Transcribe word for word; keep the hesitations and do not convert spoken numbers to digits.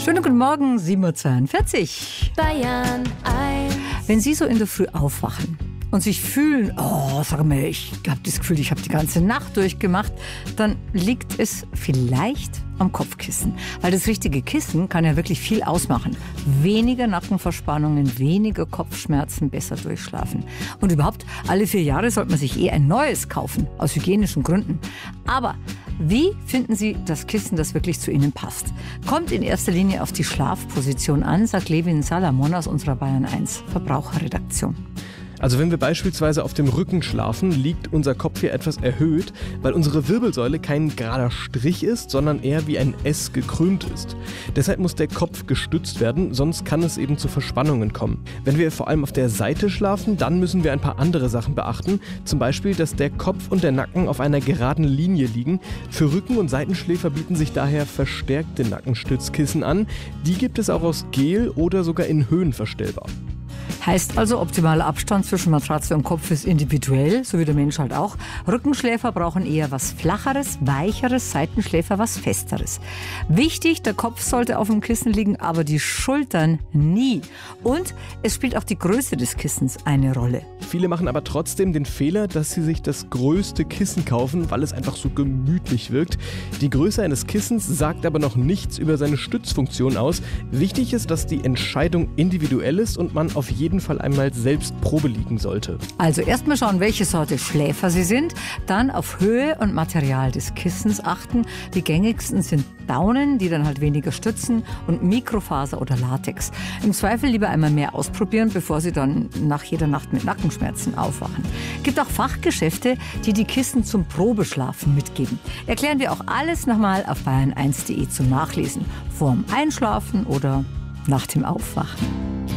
Schönen guten Morgen, sieben Uhr zweiundvierzig. Bayern eins. Wenn Sie so in der Früh aufwachen und sich fühlen, oh, sag mal, ich habe das Gefühl, ich habe die ganze Nacht durchgemacht, dann liegt es vielleicht am Kopfkissen. Weil das richtige Kissen kann ja wirklich viel ausmachen. Weniger Nackenverspannungen, weniger Kopfschmerzen, besser durchschlafen. Und überhaupt, alle vier Jahre sollte man sich eh ein neues kaufen, aus hygienischen Gründen. Aber wie finden Sie das Kissen, das wirklich zu Ihnen passt? Kommt in erster Linie auf die Schlafposition an, sagt Levin Salamon aus unserer Bayern eins Verbraucherredaktion. Also wenn wir beispielsweise auf dem Rücken schlafen, liegt unser Kopf hier etwas erhöht, weil unsere Wirbelsäule kein gerader Strich ist, sondern eher wie ein S gekrümmt ist. Deshalb muss der Kopf gestützt werden, sonst kann es eben zu Verspannungen kommen. Wenn wir vor allem auf der Seite schlafen, dann müssen wir ein paar andere Sachen beachten. Zum Beispiel, dass der Kopf und der Nacken auf einer geraden Linie liegen. Für Rücken- und Seitenschläfer bieten sich daher verstärkte Nackenstützkissen an. Die gibt es auch aus Gel oder sogar in Höhen verstellbar. Heißt also, optimaler Abstand zwischen Matratze und Kopf ist individuell, so wie der Mensch halt auch. Rückenschläfer brauchen eher was Flacheres, Weicheres, Seitenschläfer was Festeres. Wichtig, der Kopf sollte auf dem Kissen liegen, aber die Schultern nie. Und es spielt auch die Größe des Kissens eine Rolle. Viele machen aber trotzdem den Fehler, dass sie sich das größte Kissen kaufen, weil es einfach so gemütlich wirkt. Die Größe eines Kissens sagt aber noch nichts über seine Stützfunktion aus. Wichtig ist, dass die Entscheidung individuell ist und man auf jeden Fall einmal selbst Probe liegen sollte. Also erstmal schauen, welche Sorte Schläfer Sie sind, dann auf Höhe und Material des Kissens achten. Die gängigsten sind Daunen, die dann halt weniger stützen, und Mikrofaser oder Latex. Im Zweifel lieber einmal mehr ausprobieren, bevor Sie dann nach jeder Nacht mit Nackenschmerzen aufwachen. Gibt auch Fachgeschäfte, die die Kissen zum Probeschlafen mitgeben. Erklären wir auch alles nochmal auf bayern eins punkt de zum Nachlesen. Vorm Einschlafen oder nach dem Aufwachen.